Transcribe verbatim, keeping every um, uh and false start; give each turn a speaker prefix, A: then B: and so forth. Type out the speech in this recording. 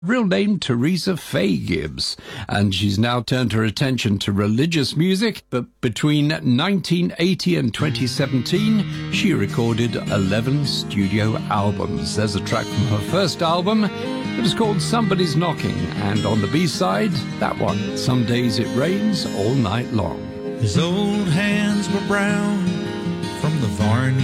A: Real name Teresa Faye Gibbs, and she's now turned her attention to religious music, but between nineteen eighty and twenty seventeen, she recorded eleven studio albums. There's a track from her first album. It was called Somebody's Knocking, and on the B-side, that one, Some Days It Rains All Night Long.
B: His old hands were brown from the varnish